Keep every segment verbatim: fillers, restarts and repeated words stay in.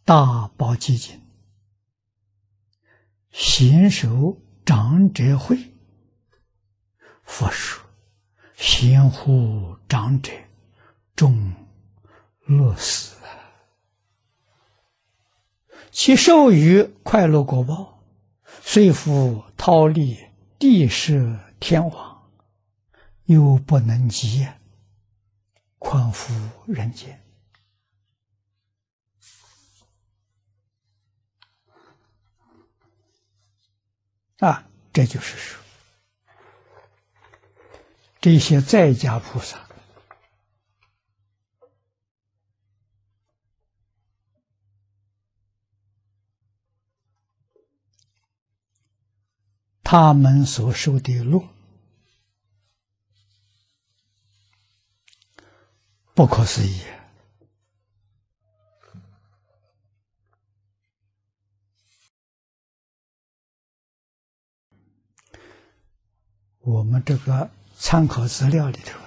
大宝积经》，贤守长者会。佛说：贤乎长者，众乐死。其授予快乐果报，虽复忉利地设天王，又不能及，况复人间。啊，这就是说，这些在家菩萨，他们所受的乐，不可思议。我们这个参考资料里头，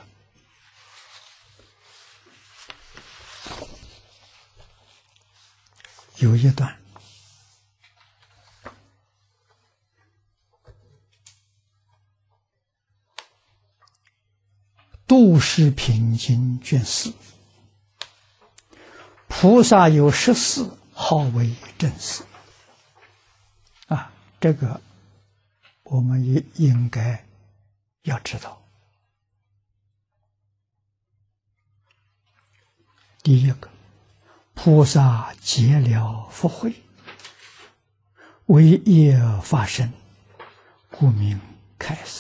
有一段，度世品经卷四，菩萨有十四，号为正四。啊，这个我们也应该要知道。第一个，菩萨结了福慧，为业发生，故名开示。